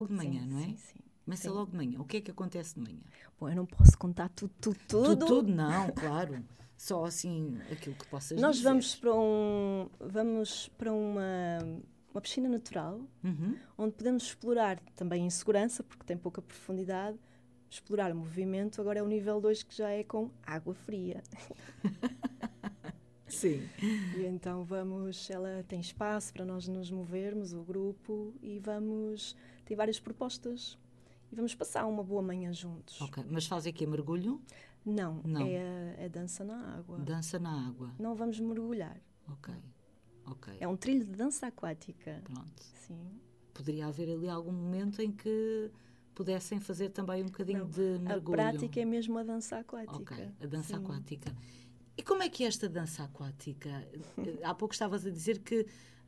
de manhã, Sim, não é? sim, sim. Começa Sim. logo de manhã. O que é que acontece de manhã? Bom, eu não posso contar tudo. Tudo, não, claro. Só assim, aquilo que possas Nós dizer. vamos para uma piscina natural, Uhum. onde podemos explorar também em segurança, porque tem pouca profundidade, explorar o movimento. Agora é o nível 2, que já é com água fria. Sim. E então ela tem espaço para nós nos movermos, o grupo, e tem várias propostas. E vamos passar uma boa manhã juntos. Ok, mas faz aqui mergulho? Não, Não. é dança na água. Dança na água. Não vamos mergulhar. Ok, ok. É um trilho de dança aquática. Pronto. Sim. Poderia haver ali algum momento em que pudessem fazer também um bocadinho de A mergulho. prática é mesmo a dança aquática. Ok, a dança Sim. aquática. E como é que é esta dança aquática? Há pouco estavas a dizer que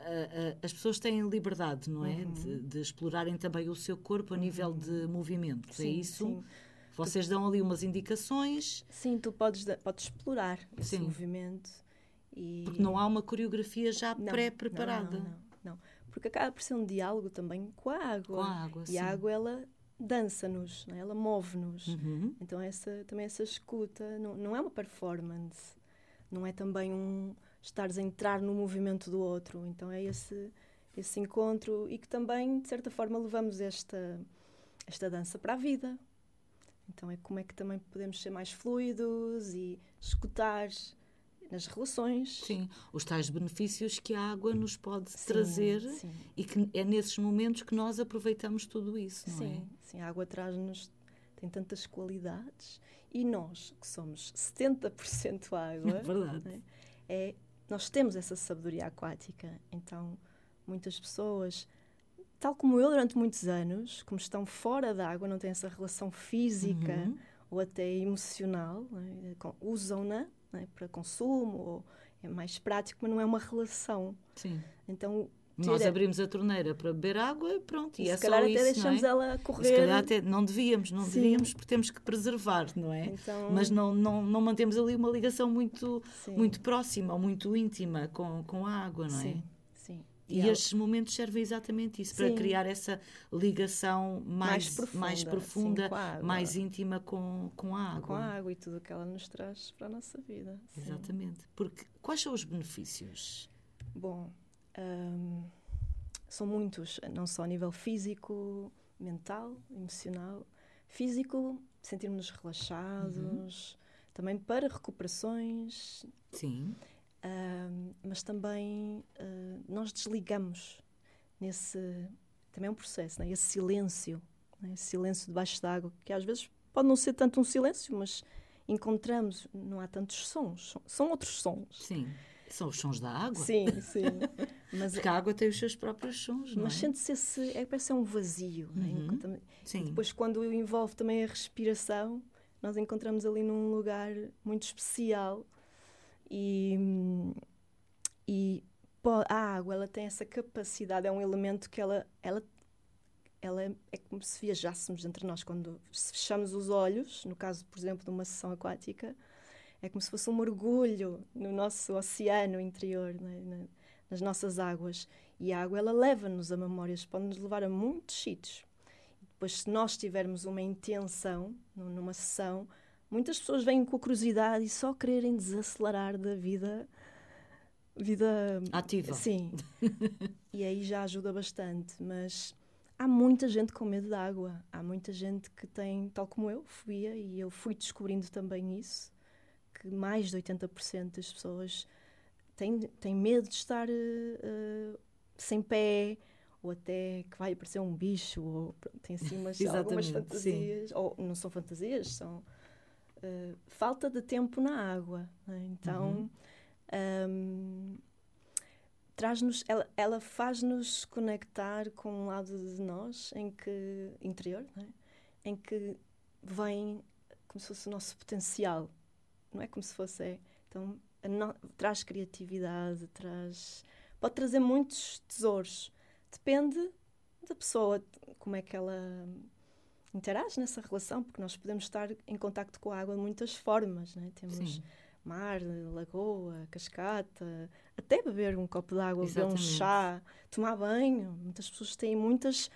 as pessoas têm liberdade, não é? De explorarem também o seu corpo a nível de movimento, é Sim, isso? sim. Vocês dão ali umas indicações. Sim, tu podes explorar esse Sim. movimento. E... Porque não há uma coreografia já Não, pré-preparada. Não. Porque acaba por ser um diálogo também com a água. Com a água, e sim. a água, ela dança-nos, não é? Ela move-nos. Uhum. Então também essa escuta não é uma performance. Não é também estares a entrar no movimento do outro. Então é esse encontro, e que também, de certa forma, levamos esta dança para a vida. Então é como é que também podemos ser mais fluidos e escutar nas relações. Sim, os tais benefícios que a água nos pode Sim, trazer, sim. e que é nesses momentos que nós aproveitamos tudo isso, não é? Sim, a água tem tantas qualidades, e nós, que somos 70% água, Verdade. nós temos essa sabedoria aquática. Então, muitas pessoas, tal como eu durante muitos anos, como estão fora da água, não têm essa relação física ou até emocional, não é? Usam-na, não é? Para consumo, ou é mais prático, mas não é uma relação. Sim. Então, Nós abrimos a torneira para beber água e pronto, e é se calhar só até isso, deixamos não é? ela correr. E se calhar até não devíamos, porque temos que preservar, não é? Então... Mas não mantemos ali uma ligação muito próxima ou muito íntima com a água, não é? Sim. E estes momentos servem exatamente isso, para criar essa ligação mais profunda, sim, mais íntima com a água. Com a água e tudo o que ela nos traz para a nossa vida. Sim. Exatamente. Porque quais são os benefícios? Bom, são muitos, não só a nível físico, mental, emocional. Físico, sentirmos relaxados, também para recuperações. Sim. Mas também nós desligamos também é um processo, né? Esse silêncio, né? Esse silêncio debaixo d'água, que às vezes pode não ser tanto um silêncio, mas encontramos, não há tantos sons, são outros sons. Sim, são os sons da água. Sim. Mas porque a água tem os seus próprios sons, não é? Mas sente-se parece um vazio. Né? Sim. E depois, ququando envolve também a respiração, nós encontramos ali num lugar muito especial. E a água, ela tem essa capacidade, é um elemento que ela é como se viajássemos entre nós. Quando fechamos os olhos, no caso, por exemplo, de uma sessão aquática, é como se fosse um mergulho no nosso oceano interior, né? Nas nossas águas. E a água, ela leva-nos a memórias, pode-nos levar a muitos sítios. Depois, se nós tivermos uma intenção numa sessão, muitas pessoas vêm com a curiosidade e só quererem desacelerar da vida ativa. Sim. E aí já ajuda bastante. Mas há muita gente com medo da água. Há muita gente que tem, tal como eu, fobia, e eu fui descobrindo também isso, que mais de 80% das pessoas têm medo de estar sem pé, ou até que vai aparecer um bicho, ou tem assim algumas fantasias, ou não são fantasias, são falta de tempo na água, né? Então ela faz-nos conectar com um lado de nós interior, né? Em que vem como se fosse o nosso potencial, não é como se fosse então traz criatividade, pode trazer muitos tesouros. Depende da pessoa, como é que ela interage nessa relação, porque nós podemos estar em contacto com a água de muitas formas, né? Temos mar, lagoa, cascata, até beber um copo de água, beber um chá, tomar banho. Muitas pessoas têm muitas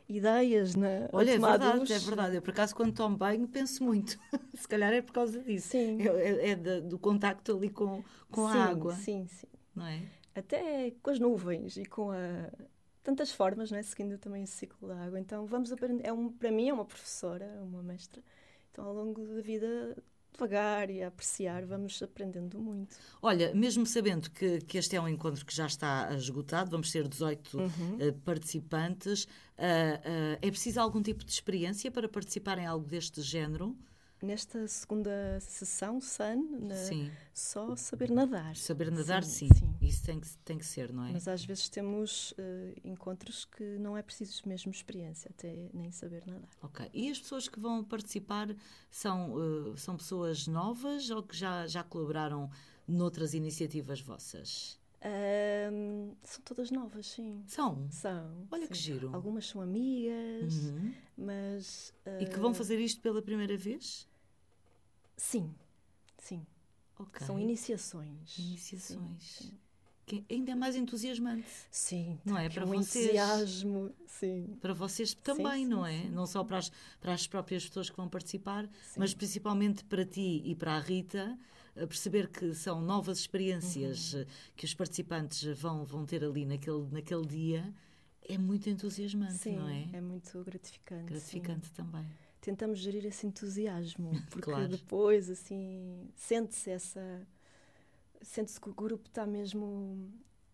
ideias Olha, a tomar é duche. verdade. Eu, por acaso, quando tomo banho, penso muito. Se calhar é por causa disso. Sim. Do contacto ali com a Sim, água, sim, sim. não é? Até com as nuvens e com tantas formas, não é? Seguindo também esse ciclo da água. Então vamos aprender. Para mim é uma professora, uma mestra. Então ao longo da vida, devagar e a apreciar, vamos aprendendo muito. Olha, mesmo sabendo que este é um encontro que já está esgotado, vamos ter 18 participantes, é preciso algum tipo de experiência para participar em algo deste género? Nesta segunda sessão, Sun, Sim. só saber nadar. Saber nadar, sim. Isso tem que ser, não é? Mas às vezes temos encontros que não é preciso mesmo experiência, até nem saber nadar. Ok. E as pessoas que vão participar são pessoas novas ou que já colaboraram noutras iniciativas vossas? São todas novas, sim. São? Olha sim. que giro. Algumas são amigas, mas... E que vão fazer isto pela primeira vez? Sim, sim. Okay. São iniciações. Sim. Que ainda é mais entusiasmante. Sim. Não é? Para vocês. Entusiasmo, sim. Para vocês também, não é? Sim. Não só para as próprias pessoas que vão participar, mas principalmente para ti e para a Rita, perceber que são novas experiências que os participantes vão ter ali naquele dia, é muito entusiasmante, não é? Sim, é muito gratificante. Gratificante também. Tentamos gerir esse entusiasmo, porque claro. depois, assim, sente-se que o grupo está mesmo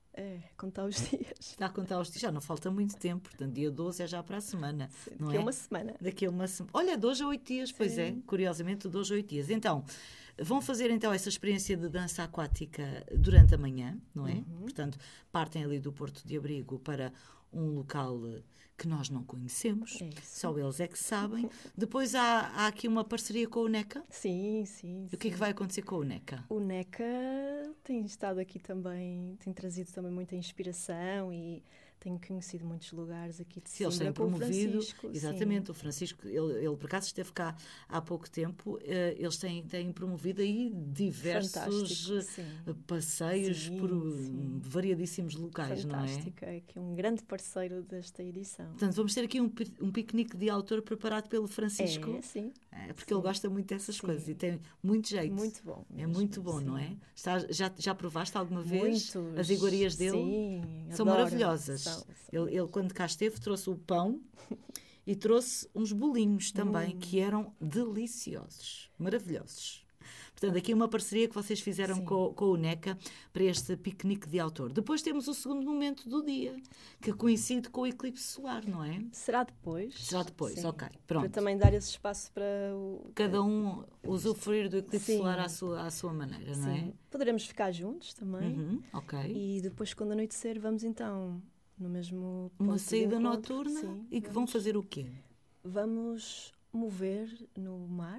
a contar os dias. Está a contar os dias, já não falta muito tempo, portanto, dia 12 é já para a semana. Sim, não daqui é? Uma semana. Daqui a uma semana. Olha, 2 a 8 dias, pois é, curiosamente, 2 a 8 dias. Então, vão fazer então essa experiência de dança aquática durante a manhã, não é? Portanto, partem ali do Porto de Abrigo para um local que nós não conhecemos, só eles é que sabem. Depois há aqui uma parceria com o NECA. Sim. E o que é que vai acontecer com o NECA? O NECA tem estado aqui também, tem trazido também muita inspiração e tenho conhecido muitos lugares aqui de Sesimbra. Eles têm promovido, exatamente, o Francisco, ele por acaso esteve cá há pouco tempo, eles têm promovido aí diversos passeios por variadíssimos locais, não é? Fantástico, é aqui um grande parceiro desta edição. Portanto, vamos ter aqui um piquenique de autor preparado pelo Francisco. Sim. Porque ele gosta muito dessas coisas e tem muito jeito. Muito bom. É muito bom, não é? Já provaste alguma vez Muitos. as iguarias dele? Sim, são adoro. Maravilhosas. Ele, quando cá esteve, trouxe o pão e trouxe uns bolinhos também, que eram deliciosos, maravilhosos. Portanto, aqui uma parceria que vocês fizeram com o NECA para este piquenique de autor. Depois temos o segundo momento do dia, que coincide com o eclipse solar, não é? Será depois. Ok. Pronto. Para também dar esse espaço para cada um usufruir do eclipse solar à sua maneira, não é? Poderemos ficar juntos também. Ok. E depois, quando anoitecer, vamos então no mesmo ponto uma saída de encontro. noturna e que vão fazer o quê? Vamos mover no mar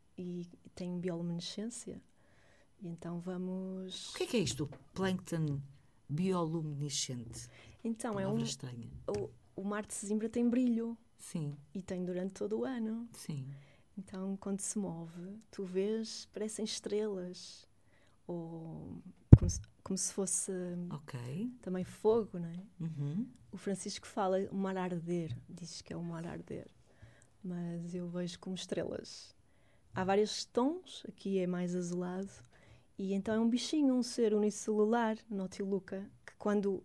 e tem bioluminescência. E então vamos... O que é isto? Plâncton bioluminescente? Então, palavra estranha. O mar de Sesimbra tem brilho. Sim. E tem durante todo o ano. Sim. Então, quando se move, tu vês, parecem estrelas. Ou como se fosse também fogo, não é? O Francisco fala o mar a arder. Diz que é o mar a arder. Mas eu vejo como estrelas. Há vários tons, aqui é mais azulado, e então é um bichinho, um ser unicelular, Nautiluca, que quando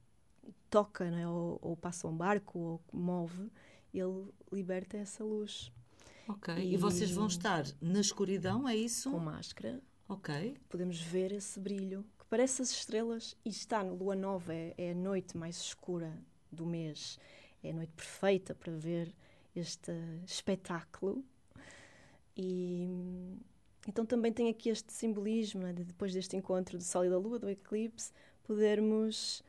toca, né, ou passa um barco, ou move, ele liberta essa luz. Ok, e vocês vão estar na escuridão, é isso? Com máscara. Ok. Podemos ver esse brilho, que parece as estrelas, e está no lua nova, é a noite mais escura do mês, é a noite perfeita para ver este espetáculo. E então também tem aqui este simbolismo, né, de depois deste encontro do Sol e da Lua, do eclipse, podermos...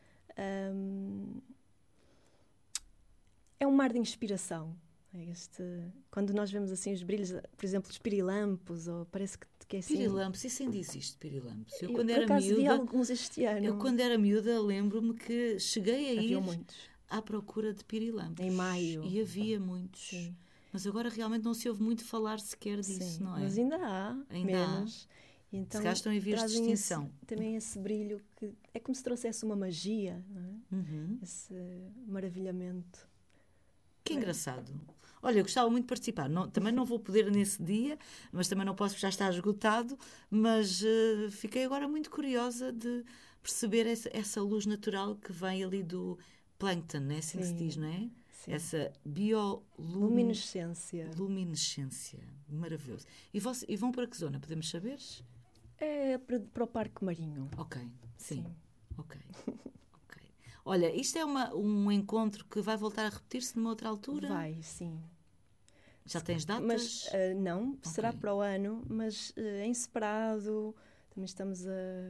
é um mar de inspiração. Quando nós vemos assim os brilhos, por exemplo, dos pirilampos, ou parece que é assim... Pirilampos, isso ainda existe, pirilampos. Eu quando era miúda, vi alguns este ano. Eu, quando era miúda, lembro-me que cheguei a ir muitos. À procura de pirilampos. Em maio. E havia muitos. Sim. Mas agora realmente não se ouve muito falar sequer disso, não é? Mas ainda há, menos. Então, se calhar estão em vias de extinção. Também esse brilho que é como se trouxesse uma magia, não é? Esse maravilhamento. O que engraçado. Olha, eu gostava muito de participar. Também não vou poder nesse dia, mas também não posso porque já está esgotado. Mas fiquei agora muito curiosa de perceber essa luz natural que vem ali do plâncton, é assim que se diz, não é? Sim. Essa Luminescência. luminescência. Maravilhoso. E vão para que zona? Podemos saber? É para o Parque Marinho. Ok, sim. Ok. Olha, isto é um encontro que vai voltar a repetir-se numa outra altura? Vai, sim. Já tens datas? Mas não, será para o ano, mas em separado, também estamos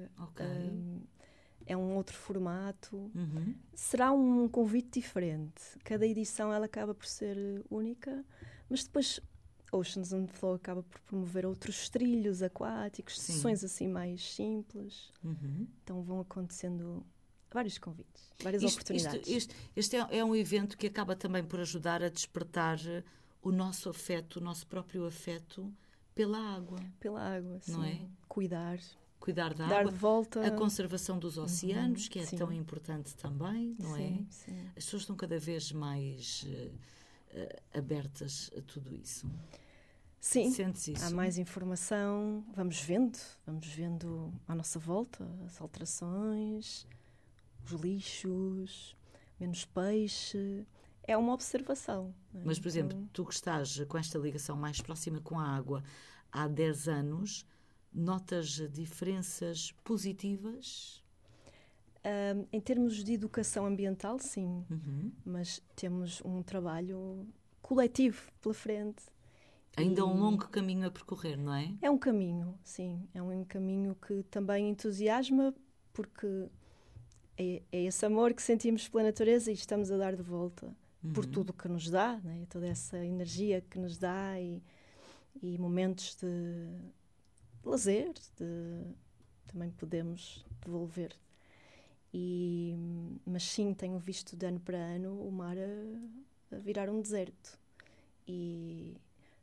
é um outro formato. Será um convite diferente. Cada edição ela acaba por ser única, mas depois Oceans and Flow acaba por promover outros trilhos aquáticos, sessões assim mais simples. Então vão acontecendo vários convites, várias oportunidades. Este é um evento que acaba também por ajudar a despertar o nosso afeto, o nosso próprio afeto pela água. Pela água, sim. Não é? Cuidar da dar água. De volta. A conservação dos oceanos, que é tão importante também, não é? Sim. As pessoas estão cada vez mais abertas a tudo isso. Sim, sentes isso? Há mais informação, vamos vendo à nossa volta as alterações, os lixos, menos peixe. É uma observação. Não é? Mas, por exemplo, tu que estás com esta ligação mais próxima com a água há 10 anos, notas diferenças positivas? Em termos de educação ambiental, sim. Mas temos um trabalho coletivo pela frente. Ainda um longo caminho a percorrer, não é? É um caminho, sim. É um caminho que também entusiasma, porque é esse amor que sentimos pela natureza e estamos a dar de volta por tudo o que nos dá, né? Toda essa energia que nos dá e momentos de lazer, também podemos devolver. Mas sim, tenho visto de ano para ano o mar a virar um deserto. E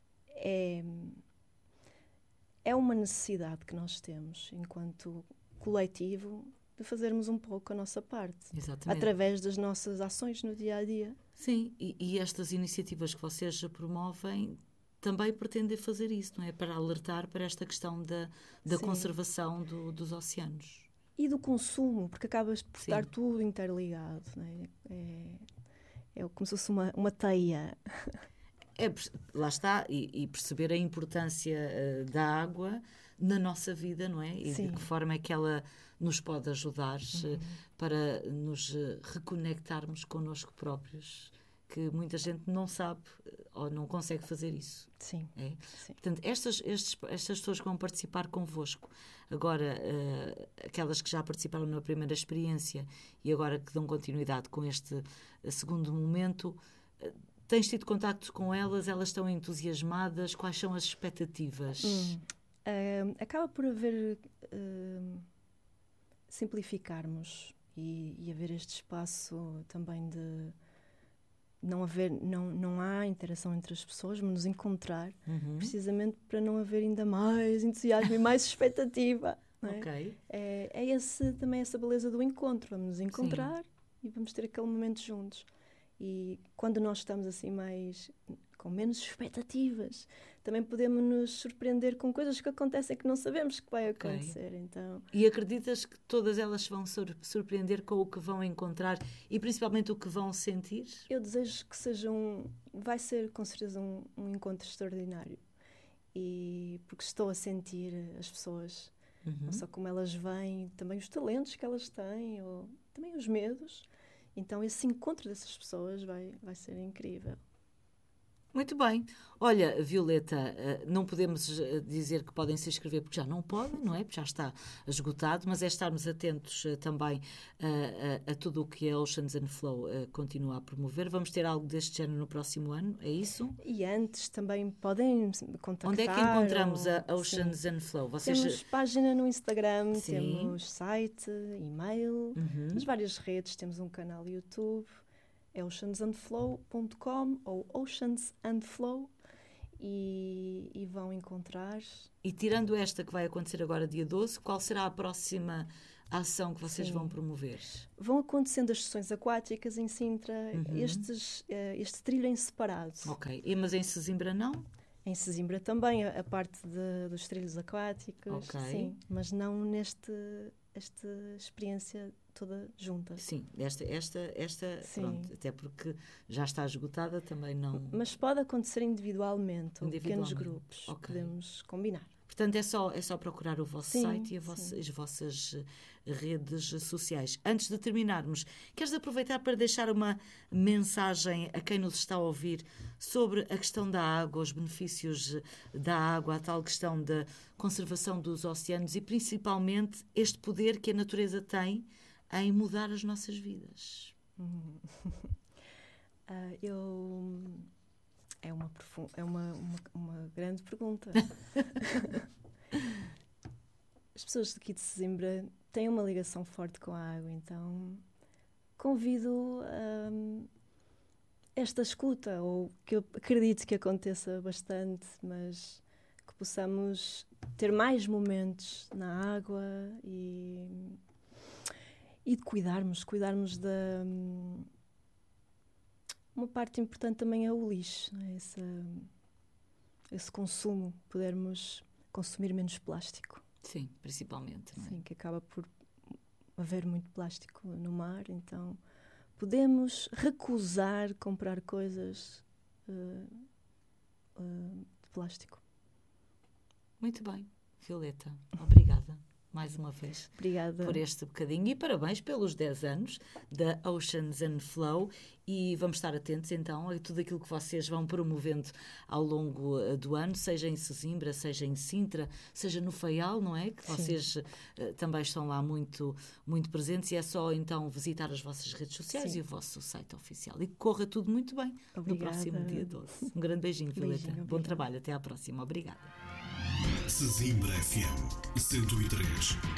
é uma necessidade que nós temos, enquanto coletivo, de fazermos um pouco a nossa parte. Exatamente. Através das nossas ações no dia-a-dia. Sim, e estas iniciativas que vocês promovem também pretendem fazer isso, não é? Para alertar para esta questão da conservação dos oceanos. E do consumo, porque acabas por estar tudo interligado, não é? É como se fosse uma teia. Lá está, e perceber a importância da água na nossa vida, não é? E de que forma é que ela nos pode ajudar para nos reconectarmos connosco próprios, que muita gente não sabe ou não consegue fazer isso. Sim. É? Sim. Portanto, estas pessoas que vão participar convosco, agora, aquelas que já participaram na primeira experiência e agora que dão continuidade com este segundo momento, tens tido contacto com elas? Elas estão entusiasmadas? Quais são as expectativas? Acaba por haver simplificarmos e haver este espaço também de não há interação entre as pessoas, mas nos encontrar precisamente para não haver ainda mais entusiasmo e mais expectativa. Não é? Okay. Também essa beleza do encontro. Vamos nos encontrar e vamos ter aquele momento juntos. E quando nós estamos assim com menos expectativas, também podemos nos surpreender com coisas que acontecem que não sabemos que vai acontecer. Então... E acreditas que todas elas vão surpreender com o que vão encontrar e principalmente o que vão sentir? Eu desejo que vai ser com certeza um encontro extraordinário. E porque estou a sentir as pessoas, não só como elas vêm, também os talentos que elas têm, ou também os medos. Então esse encontro dessas pessoas vai ser incrível. Muito bem. Olha, Violeta, não podemos dizer que podem se inscrever porque já não podem, não é? Porque já está esgotado, mas é estarmos atentos também a tudo o que a Oceans and Flow continua a promover. Vamos ter algo deste género no próximo ano, é isso? E antes também podem contactar. Onde é que encontramos a Oceans and Flow? Temos página no Instagram, temos site, e-mail, nas várias redes, temos um canal YouTube. É oceansandflow.com ou oceansandflow e vão encontrar. E tirando esta que vai acontecer agora dia 12, qual será a próxima a ação que vocês vão promover? Vão acontecendo as sessões aquáticas em Sintra, este trilho em separado. Ok, mas em Sesimbra não? Em Sesimbra também, a parte dos trilhos aquáticos, sim, mas não esta experiência toda junta. Sim, esta sim. Pronto, até porque já está esgotada, também não... Mas pode acontecer individualmente. Ou pequenos grupos, podemos combinar. Portanto, é só procurar o vosso site e as vossas redes sociais. Antes de terminarmos, queres aproveitar para deixar uma mensagem a quem nos está a ouvir sobre a questão da água, os benefícios da água, a tal questão da conservação dos oceanos e, principalmente, este poder que a natureza tem em mudar as nossas vidas? É uma grande pergunta. As pessoas daqui de Sesimbra têm uma ligação forte com a água, então convido esta escuta, ou que eu acredito que aconteça bastante, mas que possamos ter mais momentos na água e de cuidarmos da... Uma parte importante também é o lixo, não é? Esse consumo, podermos consumir menos plástico. Sim, principalmente. Não é? Sim, que acaba por haver muito plástico no mar, então podemos recusar comprar coisas de plástico. Muito bem, Violeta, obrigada. Mais uma vez, obrigada por este bocadinho e parabéns pelos 10 anos da Oceans and Flow e vamos estar atentos então a tudo aquilo que vocês vão promovendo ao longo do ano, seja em Sesimbra, seja em Sintra, seja no Faial, não é? Que vocês também estão lá muito, muito presentes e é só então visitar as vossas redes sociais e o vosso site oficial e que corra tudo muito bem no próximo dia 12. Um grande beijinho, Violeta. Bom trabalho, até à próxima. Obrigada. Sesimbra FM 103.